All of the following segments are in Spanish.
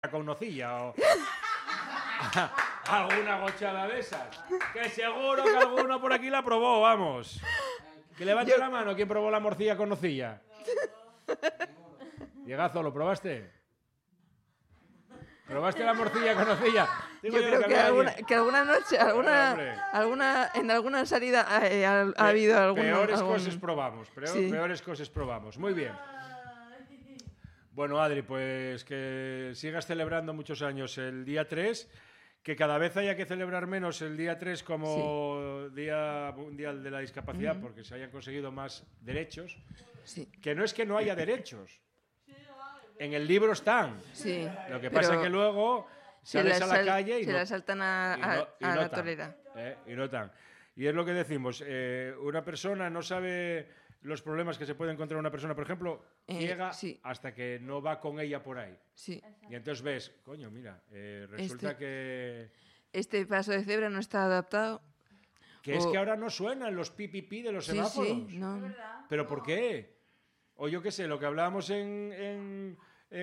con nocilla o alguna gochada de esas. Que seguro que alguno por aquí la probó, vamos. Que levante la mano, ¿quién probó la morcilla con nocilla? Diegazo, ¿lo probaste? ¿Probaste la morcilla con nocilla? Digo yo creo que alguna noche, en alguna salida ha habido algún... Peores cosas probamos, peores cosas probamos. Muy bien. Bueno, Adri, pues que sigas celebrando muchos años el día 3, que cada vez haya que celebrar menos el día 3 como Día Mundial de la Discapacidad, porque se hayan conseguido más derechos. Sí. Que no es que no haya derechos. En el libro están. Sí, lo que pasa es que luego sales a la calle y se la saltan a la torera. Y notan. Y es lo que decimos, una persona no sabe los problemas que se puede encontrar una persona, por ejemplo, ciega hasta que no va con ella por ahí. Sí. Y entonces ves, coño, mira, resulta que... Este paso de cebra no está adaptado. Que es que ahora no suenan los pi de los semáforos. Sí, no. ¿Pero por qué? O yo qué sé, lo que hablábamos en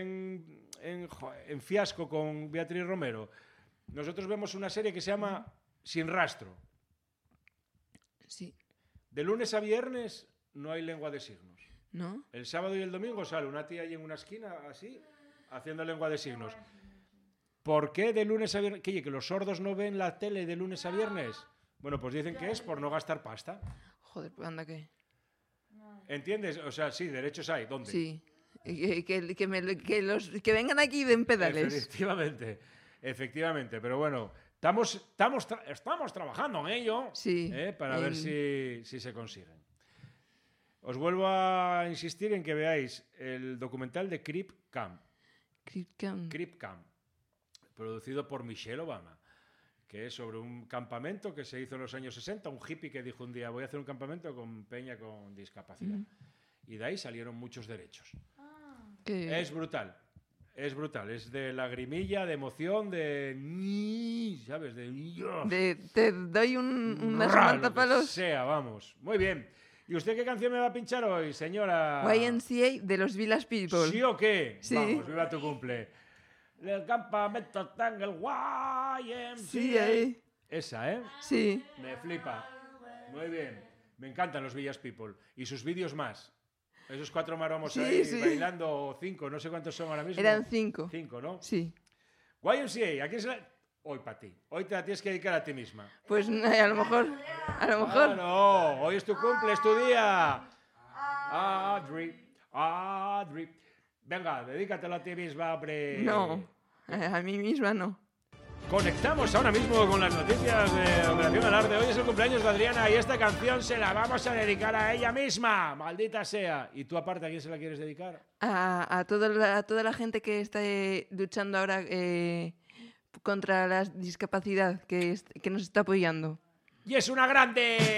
Fiasco con Beatriz Romero. Nosotros vemos una serie que se llama Sin Rastro. Sí. De lunes a viernes no hay lengua de signos. ¿No? El sábado y el domingo sale una tía ahí en una esquina, así, haciendo lengua de signos. ¿Por qué de lunes a viernes? ¿Que los sordos no ven la tele de lunes a viernes? Bueno, pues dicen que es por no gastar pasta. Joder, pues anda que... ¿Entiendes? O sea, sí, derechos hay. ¿Dónde? Sí. Que vengan aquí y den pedales. Efectivamente. Pero bueno, estamos trabajando en ello para ver si se consiguen. Os vuelvo a insistir en que veáis el documental de Crip Camp, producido por Michelle Obama, que es sobre un campamento que se hizo en los años 60, un hippie que dijo un día, voy a hacer un campamento con peña con discapacidad. Y de ahí salieron muchos derechos. Es brutal, es de lagrimilla, de emoción, ¿sabes? Te doy una palos. Sea, vamos. Muy bien. ¿Y usted qué canción me va a pinchar hoy, señora? YMCA de los Village People. ¿Sí o qué? Sí. Vamos, viva tu cumple. El campamento está en el YMCA. Sí, Esa, ¿eh? Sí. Me flipa. Muy bien. Me encantan los Village People. Y sus vídeos más. Esos 4 maromos ahí bailando, 5, no sé cuántos son ahora mismo. Eran 5. 5, ¿no? Sí. YMCA, ¿a quién se la...? Hoy para ti. Hoy te la tienes que dedicar a ti misma. Pues a lo mejor. No, hoy es tu cumple, es tu día. Adri. Venga, dedícatelo a ti misma, hombre. No, a mí misma no. Conectamos ahora mismo con las noticias de Operación Alarde. Hoy es el cumpleaños de Adriana y esta canción se la vamos a dedicar a ella misma. Maldita sea. ¿Y tú aparte a quién se la quieres dedicar? A toda la gente que está luchando ahora contra la discapacidad, que nos está apoyando. ¡Y es una grande!